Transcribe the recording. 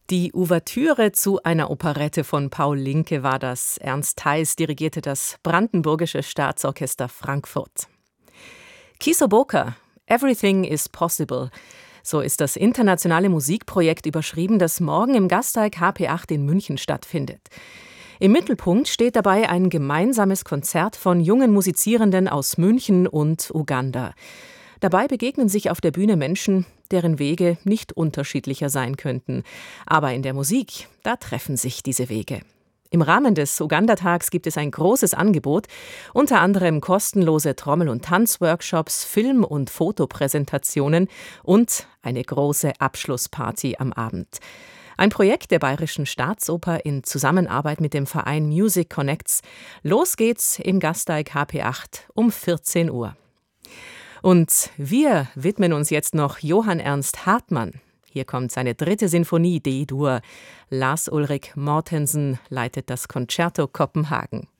Die Ouvertüre zu einer Operette von Paul Linke war das. Ernst Theis dirigierte das Brandenburgische Staatsorchester Frankfurt. Kisoboka, Everything is Possible. So ist das internationale Musikprojekt überschrieben, das morgen im Gasteig HP8 in München stattfindet. Im Mittelpunkt steht dabei ein gemeinsames Konzert von jungen Musizierenden aus München und Uganda. Dabei begegnen sich auf der Bühne Menschen, deren Wege nicht unterschiedlicher sein könnten. Aber in der Musik, da treffen sich diese Wege. Im Rahmen des Uganda-Tags gibt es ein großes Angebot, unter anderem kostenlose Trommel- und Tanzworkshops, Film- und Fotopräsentationen und eine große Abschlussparty am Abend. Ein Projekt der Bayerischen Staatsoper in Zusammenarbeit mit dem Verein Music Connects. Los geht's im Gasteig HP8 um 14 Uhr. Und wir widmen uns jetzt noch Johann Ernst Hartmann. Hier kommt seine 3. Sinfonie D-Dur. Lars Ulrik Mortensen leitet das Concerto Kopenhagen.